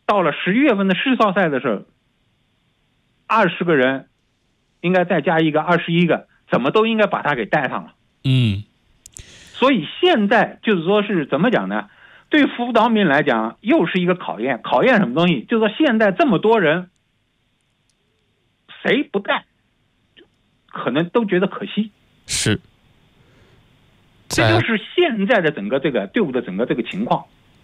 到了11月份的世少赛的时候，20个人应该再加一个21个，怎么都应该把他给带上了。所以现在就是说是怎么讲呢？对辅导民来讲，又是一个考验。考验什么东西？就是说现在这么多人，谁不带，可能都觉得可惜。 是， 这就是现在的整个这个队伍的整个这个情况。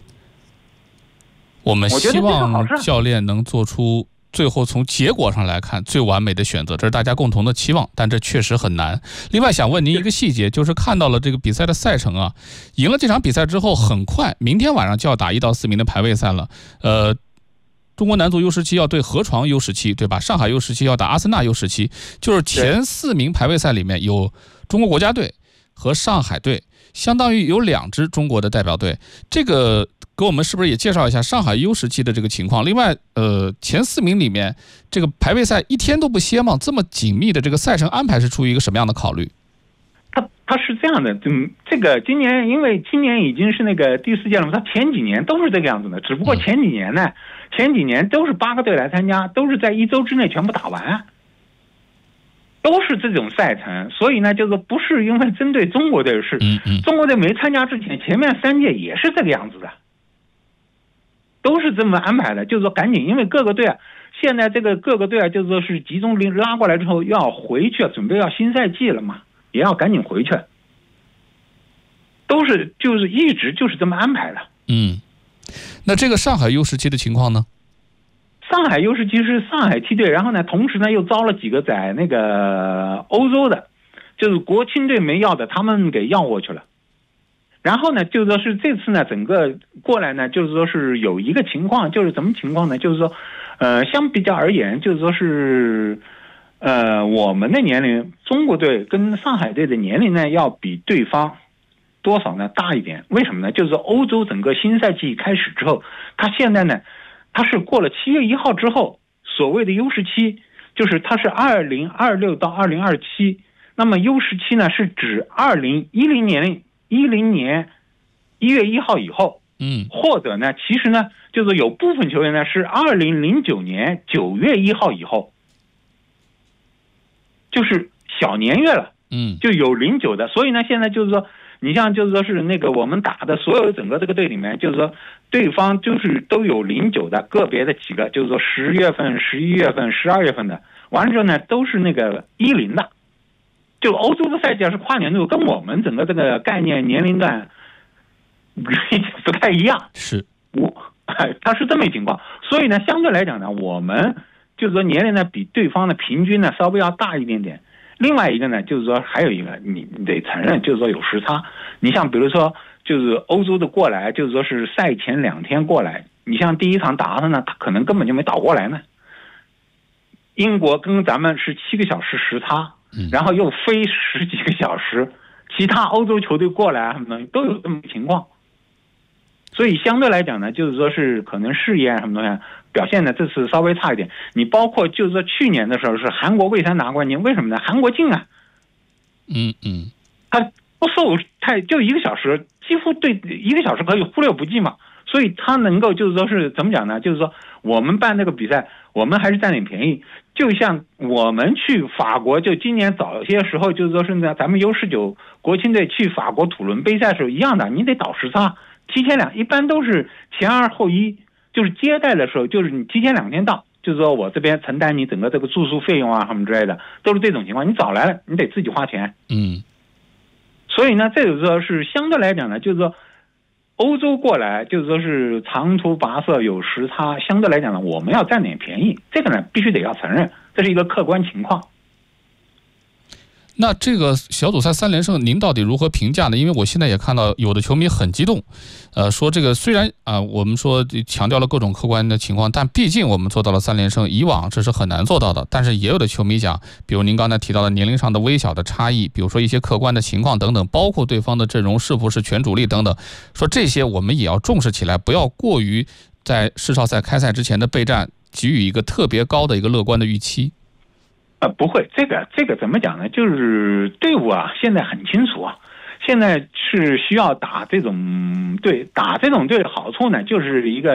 我们希望教练能做出最后从结果上来看最完美的选择，这是大家共同的期望，但这确实很难。另外想问您一个细节，就是看到了这个比赛的赛程啊，赢了这场比赛之后，很快明天晚上就要打1到4名的排位赛了。中国男足 U17 要对河床 U17， 对吧？上海 U17 要打阿森纳 U17， 就是前4名排位赛里面有中国国家队和上海队，相当于有2支中国的代表队。这个给我们是不是也介绍一下上海 U17 的这个情况？另外，前4名里面这个排位赛一天都不歇吗？这么紧密的这个赛程安排是出于一个什么样的考虑？ 他是这样的，这个今年因为今年已经是那个第4届了嘛，他前几年都是这个样子的，只不过前几年都是8个队来参加，都是在1周之内全部打完，都是这种赛程。所以呢，就是不是因为针对中国队，是中国队没参加之前，前面3届也是这个样子的，都是这么安排的。就是说赶紧，因为各个队啊，现在这个各个队啊，就是说是集中拉过来之后要回去，准备要新赛季了嘛，也要赶紧回去，都是就是一直就是这么安排的。 那这个上海 U17 的情况呢？ 上海 U17是上海梯队，然后呢，同时呢又招了几个在那个欧洲的，就是国青队没要的，他们给要过去了。然后呢，就是说是这次呢，整个过来呢，就是说是有一个情况，就是什么情况呢？就是说，相比较而言，就是说是，我们的年龄，中国队跟上海队的年龄呢，要比对方多少呢大一点？为什么呢？就是说欧洲整个新赛季开始之后，他现在呢，他是过了7月1号之后，所谓的 U17，就是它是2026到2027，那么 U17呢是指2010年1月1号以后，或者呢，其实呢，就是有部分球员呢是2009年9月1号以后，就是小年月了，就有09的，所以呢，现在就是说，你像就是说是那个我们打的所有整个这个队里面，就是说对方就是都有09的，个别的几个就是说10月份、11月份、12月份的，完了之后呢都是那个10的。就欧洲的赛季是跨年度，跟我们整个这个概念年龄段不太一样，它是这么一情况。所以呢，相对来讲呢，我们就是说年龄呢比对方的平均呢稍微要大一点点。另外一个呢，就是说还有一个你得承认，就是说有时差。你像比如说，就是欧洲的过来，就是说是赛前2天过来，你像第一场打的呢，他可能根本就没倒过来呢。英国跟咱们是7个小时时差。然后又飞10几个小时，其他欧洲球队过来什么东西都有这么情况，所以相对来讲呢，就是说是可能事业什么东西表现呢这次稍微差一点。你包括就是说去年的时候是韩国蔚山拿冠军，为什么呢？韩国近啊，他不受太就1个小时，几乎对1个小时可以忽略不计嘛，所以他能够就是说是怎么讲呢？就是说我们办这个比赛，我们还是占点便宜。就像我们去法国，就今年早些时候，就是说是呢，咱们 U19国青队去法国土伦杯赛的时候一样的，你得倒时差，提前一般都是前2后1，就是接待的时候，就是你提前2天到，就是说我这边承担你整个这个住宿费用啊什么之类的，都是这种情况。你早来了，你得自己花钱。所以呢，这个时候是相对来讲呢，就是说欧洲过来就是说是长途跋涉有时差，相对来讲呢，我们要占点便宜，这个呢必须得要承认，这是一个客观情况。 那这个小组赛3连胜，您到底如何评价呢？因为我现在也看到有的球迷很激动，说这个虽然我们说强调了各种客观的情况，但毕竟我们做到了3连胜，以往这是很难做到的。但是也有的球迷讲，比如您刚才提到的年龄上的微小的差异，比如说一些客观的情况等等，包括对方的阵容是否是全主力等等，说这些我们也要重视起来，不要过于在世少赛开赛之前的备战给予一个特别高的一个乐观的预期。 不会，这个怎么讲呢？就是队伍啊，现在很清楚啊，现在是需要打这种队，打这种队的好处呢，就是一个